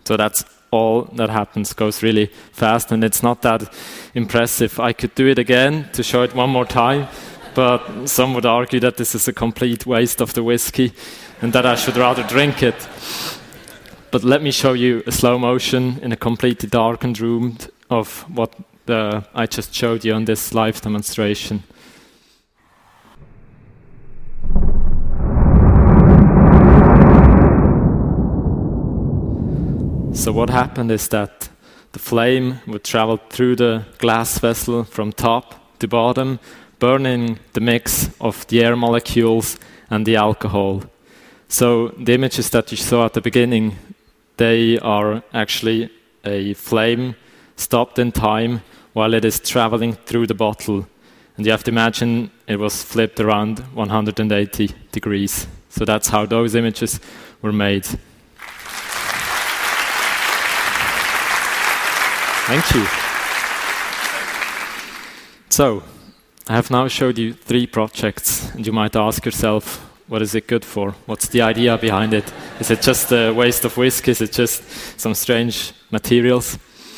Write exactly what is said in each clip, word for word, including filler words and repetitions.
So that's all that happens, goes really fast, and it's not that impressive. I could do it again to show it one more time, but some would argue that this is a complete waste of the whiskey and that I should rather drink it. But let me show you a slow motion in a completely darkened room of what the, I just showed you on this live demonstration. So what happened is that the flame would travel through the glass vessel from top to bottom, burning the mix of the air molecules and the alcohol. So the images that you saw at the beginning, they are actually a flame stopped in time while it is traveling through the bottle. And you have to imagine it was flipped around one hundred eighty degrees. So that's how those images were made. Thank you. So, I have now showed you three projects, and you might ask yourself, what is it good for? What's the idea behind it? Is it just a waste of whiskey? Is it just some strange materials?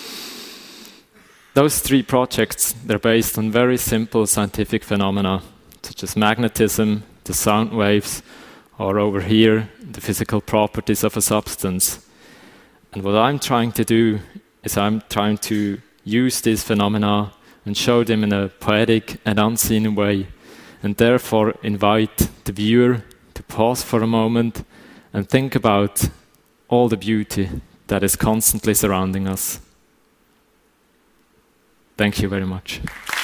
Those three projects, they're based on very simple scientific phenomena, such as magnetism, the sound waves, or over here, the physical properties of a substance. And what I'm trying to do is I'm trying to use these phenomena and show them in a poetic and unseen way, and therefore invite the viewer to pause for a moment and think about all the beauty that is constantly surrounding us. Thank you very much.